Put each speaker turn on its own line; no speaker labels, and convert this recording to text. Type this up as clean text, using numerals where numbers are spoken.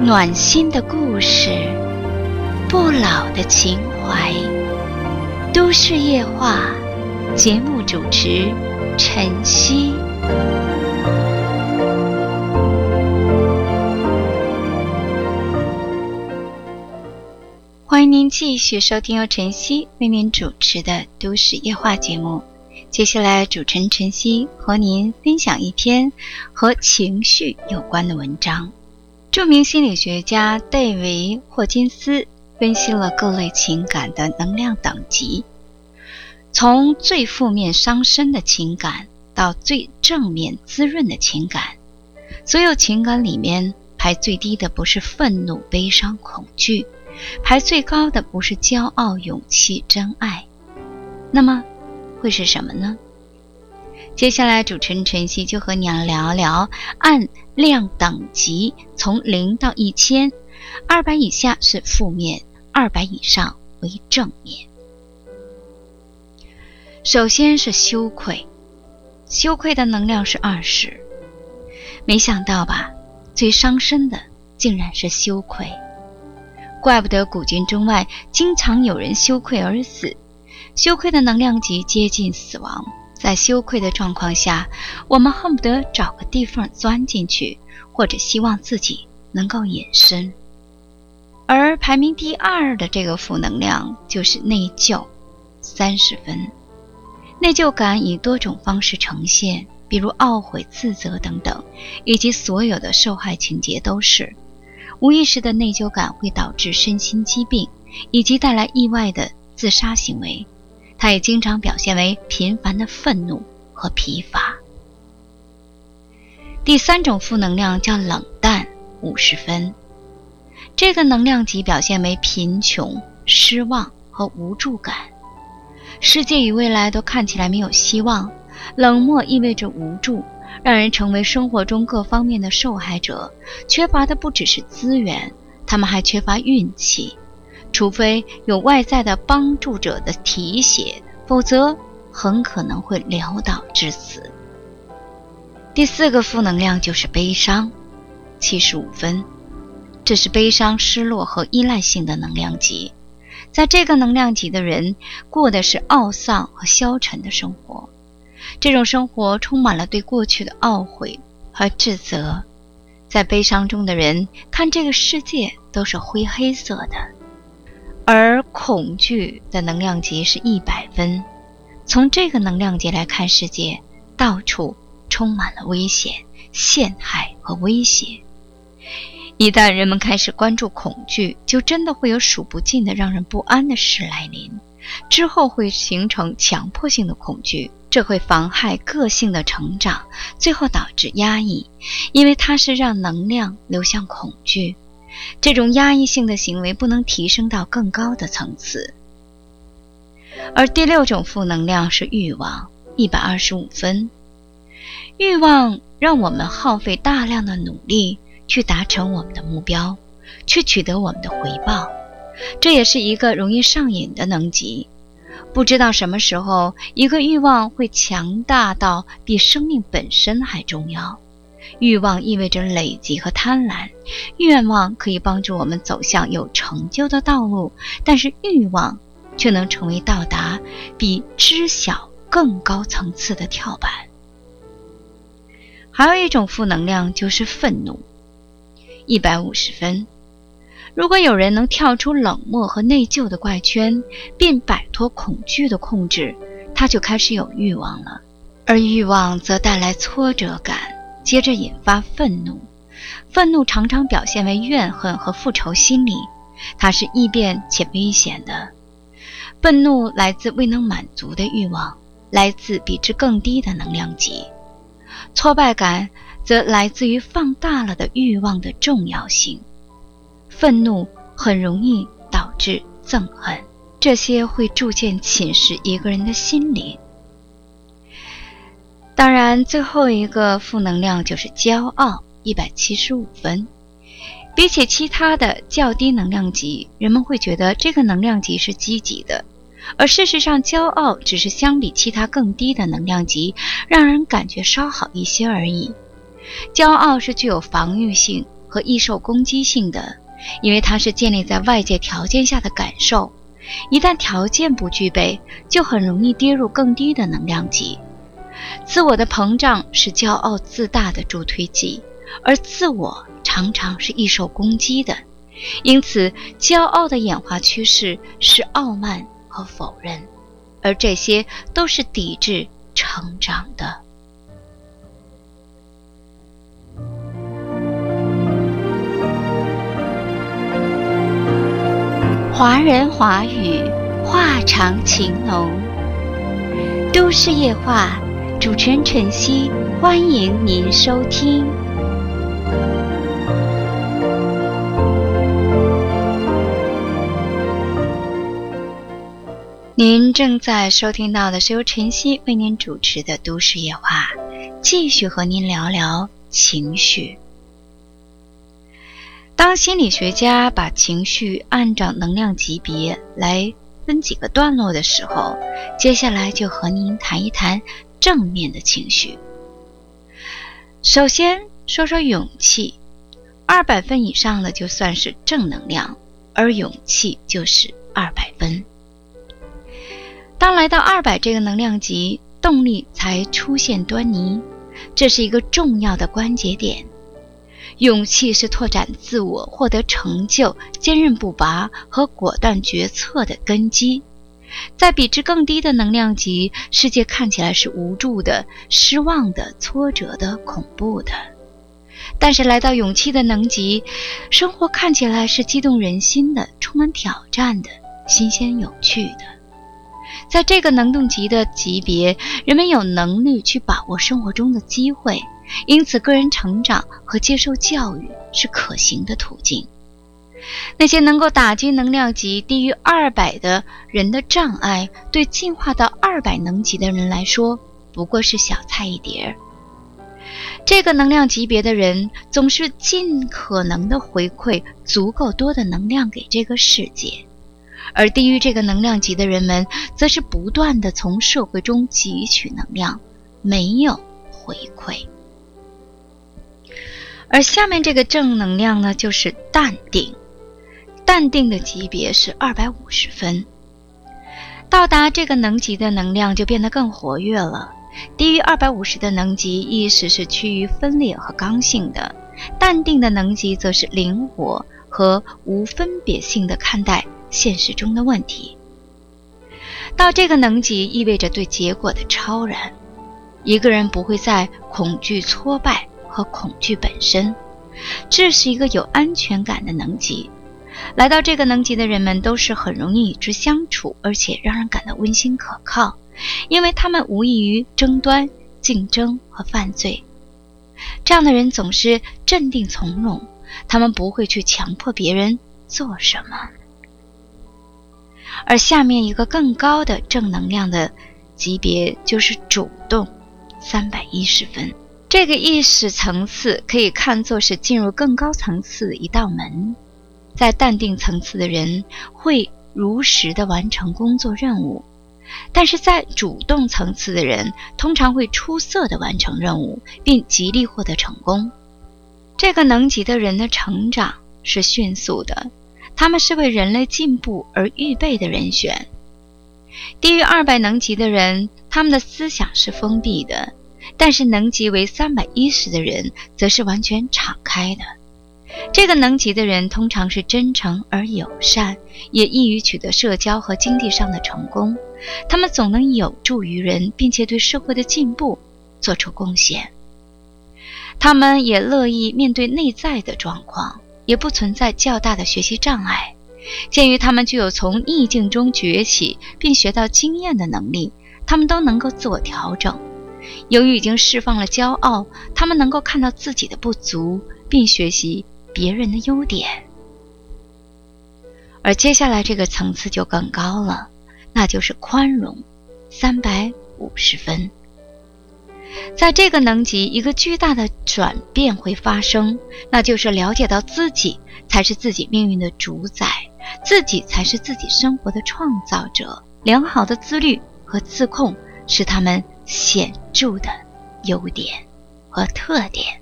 暖心的故事，不老的情怀。都市夜话节目主持晨曦。欢迎您继续收听由晨曦为您主持的都市夜话节目。接下来主持人晨曦和您分享一篇和情绪有关的文章。著名心理学家戴维·霍金斯分析了各类情感的能量等级，从最负面伤身的情感到最正面滋润的情感。所有情感里面排最低的不是愤怒、悲伤、恐惧，排最高的不是骄傲、勇气、真爱。那么会是什么呢？接下来主持人晨曦就和你聊聊按量等级，从0到1000，200以下是负面，200以上为正面。首先是羞愧，羞愧的能量是20。没想到吧，最伤身的竟然是羞愧。怪不得古今中外经常有人羞愧而死，羞愧的能量级接近死亡。在羞愧的状况下，我们恨不得找个地方钻进去，或者希望自己能够隐身。而排名第2的这个负能量就是内疚，30分。内疚感以多种方式呈现，比如懊悔、自责等等，以及所有的受害情节都是。无意识的内疚感会导致身心疾病，以及带来意外的自杀行为。它也经常表现为频繁的愤怒和疲乏。第3种负能量叫冷淡，50分。这个能量级表现为贫穷、失望和无助感。世界与未来都看起来没有希望，冷漠意味着无助，让人成为生活中各方面的受害者。缺乏的不只是资源，他们还缺乏运气。除非有外在的帮助者的提携，否则很可能会潦倒致死。第4个负能量就是悲伤，75分。这是悲伤、失落和依赖性的能量级。在这个能量级的人过的是懊丧和消沉的生活，这种生活充满了对过去的懊悔和自责。在悲伤中的人看这个世界都是灰黑色的。而恐惧的能量级是100分。从这个能量级来看世界，到处充满了危险、陷害和威胁。一旦人们开始关注恐惧，就真的会有数不尽的让人不安的事来临，之后会形成强迫性的恐惧，这会妨害个性的成长，最后导致压抑，因为它是让能量流向恐惧。这种压抑性的行为不能提升到更高的层次。而第6种负能量是欲望，125分。欲望让我们耗费大量的努力去达成我们的目标，去取得我们的回报，这也是一个容易上瘾的能级。不知道什么时候，一个欲望会强大到比生命本身还重要。欲望意味着累积和贪婪，愿望可以帮助我们走向有成就的道路，但是欲望却能成为到达比知晓更高层次的跳板。还有一种负能量就是愤怒，150分。如果有人能跳出冷漠和内疚的怪圈，并摆脱恐惧的控制，他就开始有欲望了。而欲望则带来挫折感，接着引发愤怒。愤怒常常表现为怨恨和复仇心理，它是易变且危险的。愤怒来自未能满足的欲望，来自比之更低的能量级。挫败感则来自于放大了的欲望的重要性。愤怒很容易导致憎恨，这些会逐渐侵蚀一个人的心灵。当然，最后一个负能量就是骄傲，175分。比起其他的较低能量级，人们会觉得这个能量级是积极的，而事实上骄傲只是相比其他更低的能量级让人感觉稍好一些而已。骄傲是具有防御性， 和易受攻击性的，因为它是建立在外界条件下的感受，一旦条件不具备，就很容易跌入更低的能量级。自我的膨胀是骄傲自大的助推剂，而自我常常是易受攻击的，因此骄傲的演化趋势是傲慢和否认，而这些都是抵制成长的。华人华语，话长情浓。都市夜话，主持人晨曦，欢迎您收听。您正在收听到的是由晨曦为您主持的都市夜话，继续和您聊聊情绪。当心理学家把情绪按照能量级别来分几个段落的时候，接下来就和您谈一谈正面的情绪。首先说说勇气，200分以上的就算是正能量，而勇气就是200分。当来到200这个能量级，动力才出现端倪，这是一个重要的关节点。勇气是拓展自我、获得成就、坚韧不拔和果断决策的根基。在比之更低的能量级，世界看起来是无助的、失望的、挫折的、恐怖的。但是来到勇气的能级，生活看起来是激动人心的、充满挑战的、新鲜有趣的。在这个能动级的级别，人们有能力去把握生活中的机会，因此个人成长和接受教育是可行的途径。那些能够打击能量级低于200的人的障碍，对进化到200能级的人来说不过是小菜一碟。这个能量级别的人总是尽可能的回馈足够多的能量给这个世界，而低于这个能量级的人们则是不断地从社会中汲取能量，没有回馈。而下面这个正能量呢，就是淡定。淡定的级别是250分。到达这个能级的能量就变得更活跃了。低于250的能级，意识是趋于分裂和刚性的，淡定的能级则是灵活和无分别性地看待现实中的问题。到这个能级意味着对结果的超然，一个人不会再恐惧挫败和恐惧本身，这是一个有安全感的能级。来到这个能级的人们都是很容易与之相处，而且让人感到温馨可靠，因为他们无异于争端、竞争和犯罪。这样的人总是镇定从容，他们不会去强迫别人做什么。而下面一个更高的正能量的级别就是主动，310分。这个意识层次可以看作是进入更高层次的一道门。在淡定层次的人会如实地完成工作任务，但是在主动层次的人通常会出色地完成任务，并极力获得成功。这个能级的人的成长是迅速的，他们是为人类进步而预备的人选。低于200能级的人，他们的思想是封闭的，但是能级为310的人则是完全敞开的。这个能级的人通常是真诚而友善，也易于取得社交和经济上的成功。他们总能有助于人，并且对社会的进步做出贡献。他们也乐意面对内在的状况，也不存在较大的学习障碍。鉴于他们具有从逆境中崛起并学到经验的能力，他们都能够自我调整。由于已经释放了骄傲，他们能够看到自己的不足，并学习别人的优点。而接下来这个层次就更高了，那就是宽容，350分。在这个能级，一个巨大的转变会发生，那就是了解到自己才是自己命运的主宰，自己才是自己生活的创造者。良好的自律和自控是他们显著的优点和特点。